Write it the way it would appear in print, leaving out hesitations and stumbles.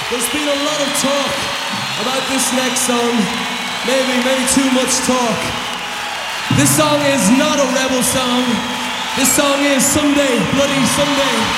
There's been a lot of talk about this next song. Maybe too much talk. This song is not a rebel song. This song is Someday, Bloody Someday.